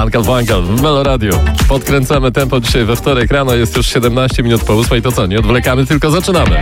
Uncle Funkel w Melo Radio. Podkręcamy tempo dzisiaj we wtorek rano, jest już 17 minut po 8. To co, nie odwlekamy, tylko zaczynamy.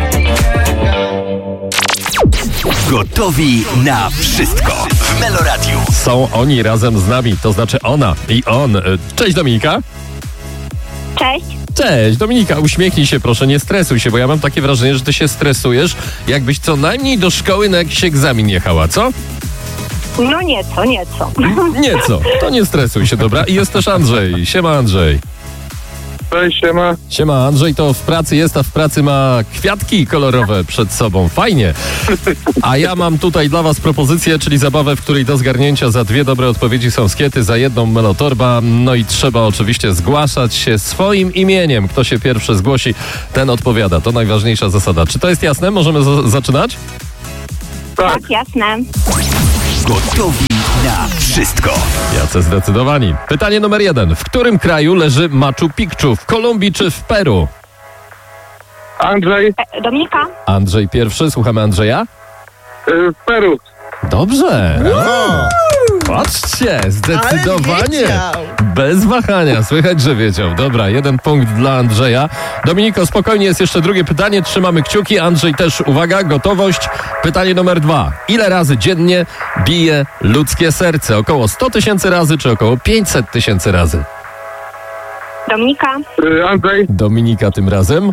Gotowi na wszystko w Melo Radio. Są oni razem z nami, to znaczy ona i on. Cześć Dominika. Cześć. Cześć Dominika, uśmiechnij się proszę, nie stresuj się, bo ja mam takie wrażenie, że ty się stresujesz, jakbyś co najmniej do szkoły na jakiś egzamin jechała, co? No nieco. Nieco, to nie stresuj się, dobra? I jest też Andrzej. Siema Andrzej. Cześć, siema. Siema, Andrzej to w pracy jest, a w pracy ma kwiatki kolorowe przed sobą. Fajnie. A ja mam tutaj dla was propozycję, czyli zabawę, w której do zgarnięcia za 2 dobre odpowiedzi są skiety, za 1 melotorba. No i trzeba oczywiście zgłaszać się swoim imieniem. Kto się pierwszy zgłosi, ten odpowiada. To najważniejsza zasada. Czy to jest jasne? Możemy zaczynać? Tak. Tak, jasne. Gotowi na wszystko. Jacy zdecydowani. Pytanie numer 1. W którym kraju leży Machu Picchu? W Kolumbii czy w Peru? Andrzej, Dominika? Andrzej pierwszy, słuchamy Andrzeja. w Peru. Dobrze. Patrzcie, zdecydowanie. Bez wahania, słychać, że wiedział. Dobra, 1 punkt dla Andrzeja. Dominiko, spokojnie, jest jeszcze drugie pytanie. Trzymamy kciuki. Andrzej też, uwaga, gotowość. Pytanie numer 2. Ile razy dziennie bije ludzkie serce? Około 100 000 razy, czy około 500 000 razy? Dominika? Andrzej, Dominika tym razem.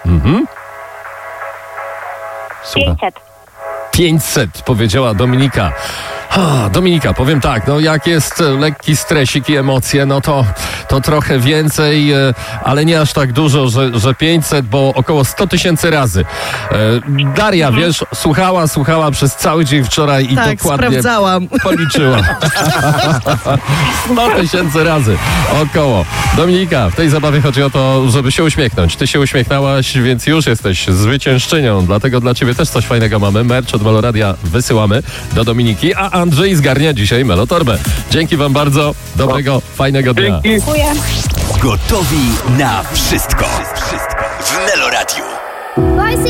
Słucham. 500. 500, powiedziała Dominika. Dominika, powiem tak, no jak jest lekki stresik i emocje, no to trochę więcej, ale nie aż tak dużo, że 500, bo około 100 000 razy. Daria, wiesz, słuchała przez cały dzień wczoraj i Tak, dokładnie sprawdzałam. policzyła. 100 000 razy, około. Dominika, w tej zabawie chodzi o to, żeby się uśmiechnąć. Ty się uśmiechnęłaś, więc już jesteś zwyciężczynią, dlatego dla ciebie też coś fajnego mamy. Merch od Meloradia wysyłamy do Dominiki, a Andrzej zgarnia dzisiaj Melotorbę. Dzięki wam bardzo, dobrego, fajnego dnia. dzięki. Dziękuję. Gotowi na wszystko w Melo Radio. Voice